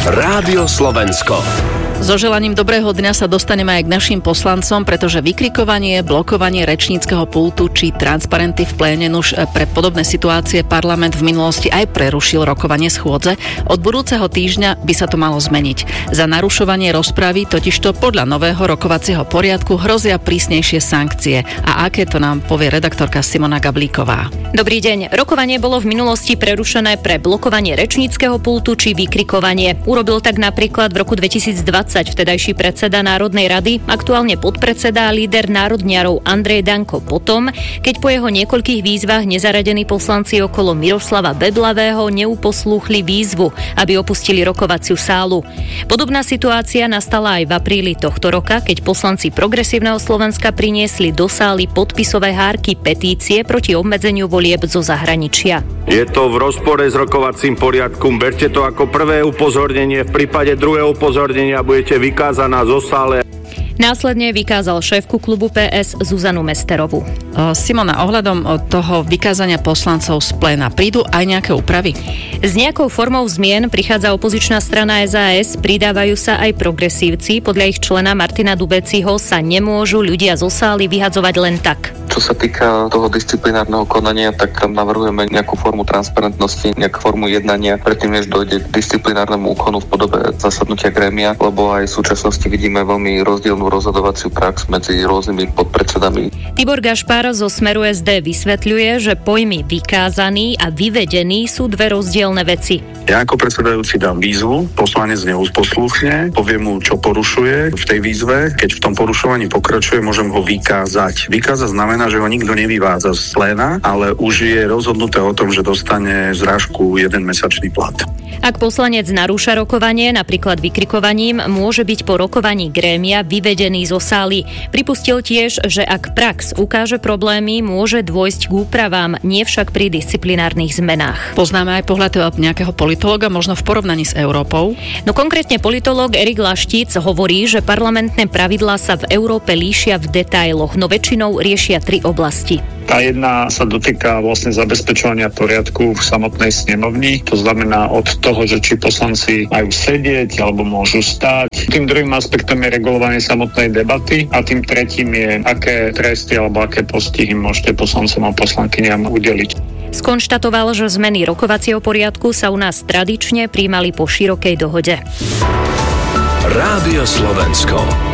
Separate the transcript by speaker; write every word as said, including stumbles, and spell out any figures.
Speaker 1: Rádio Slovensko.
Speaker 2: So želaním dobrého dňa sa dostaneme aj k našim poslancom, pretože vykrikovanie, blokovanie rečníckeho pultu či transparenty v pléne, už pre podobné situácie parlament v minulosti aj prerušil rokovanie schôdze. Od budúceho týždňa by sa to malo zmeniť. Za narušovanie rozpravy totižto podľa nového rokovacieho poriadku hrozia prísnejšie sankcie. A aké to nám povie redaktorka Simona Gablíková.
Speaker 3: Dobrý deň. Rokovanie bolo v minulosti prerušené pre blokovanie rečníckeho pultu či vykrikovanie. Urobil tak napríklad v roku dvetisícdvadsať vtedajší predseda Národnej rady, aktuálne podpredseda a líder národniarov Andrej Danko potom, keď po jeho niekoľkých výzvach nezaradení poslanci okolo Miroslava Beblavého neuposlúchli výzvu, aby opustili rokovaciu sálu. Podobná situácia nastala aj v apríli tohto roka, keď poslanci Progresívneho Slovenska priniesli do sály podpisové hárky petície proti obmedzeniu volieb zo zahraničia.
Speaker 4: Je to v rozpore s rokovacím poriadkom. Berte to ako prvé upozornenie. V prípade druhého upozornenia budete vykázaná zo sále.
Speaker 3: Následne vykázal šéfku klubu pé es Zuzanu Mesterovú.
Speaker 2: Simona, ohľadom toho vykázania poslancov z pléna prídu aj nejaké úpravy?
Speaker 3: S nejakou formou zmien prichádza opozičná strana es a es, pridávajú sa aj progresívci. Podľa ich člena Martina Dubeciho sa nemôžu ľudia zo sály vyhadzovať len tak.
Speaker 5: Čo sa týka toho disciplinárneho konania, tak navrhujeme nejakú formu transparentnosti, nejakú formu jednania, predtým než dojde k disciplinárnemu úkonu v podobe zasadnutia grémia, lebo aj v súčasnosti vidíme veľmi rozdielnú rozhodovaciu prax medzi rôznymi podpredsedami.
Speaker 3: Tibor Gašpar zo Smeru es dé vysvetľuje, že pojmy vykázaný a vyvedený sú dve rozdielne veci.
Speaker 6: Ja ako predsedajúci dám výzvu, poslanec neusposlúchne, poviem mu, čo porušuje v tej výzve. Keď v tom porušovaní pokračuje, môžem ho vykázať. Vykázať znamená, že ho nikto nevyvádza z pléna, ale už je rozhodnuté o tom, že dostane zrážku jeden mesačný plat.
Speaker 3: Ak poslanec narúša rokovanie, napríklad vykrikovaním, môže byť po rokovaní grémia vyvedený zo sály. Pripustil tiež, že ak prax ukáže problémy, môže dôjsť k úpravám, nie však pri disciplinárnych zmenách.
Speaker 2: Poznáme aj pohľad nejakého politológa, možno v porovnaní s Európou?
Speaker 3: No konkrétne politológ Erik Laštíc hovorí, že parlamentné pravidlá sa v Európe líšia v detailoch, no väčšinou riešia tri oblasti.
Speaker 7: Tá jedna sa dotýka vlastne zabezpečovania poriadku v samotnej snemovni. To znamená od toho, že či poslanci majú sedieť alebo môžu stáť. Tým druhým aspektom je regulovanie samotnej debaty a tým tretím je, aké tresty alebo aké postihy môžete poslancom a poslankyniam udeliť.
Speaker 3: Skonštatoval, že zmeny rokovacieho poriadku sa u nás tradične prijímali po širokej dohode.
Speaker 1: Rádio Slovensko.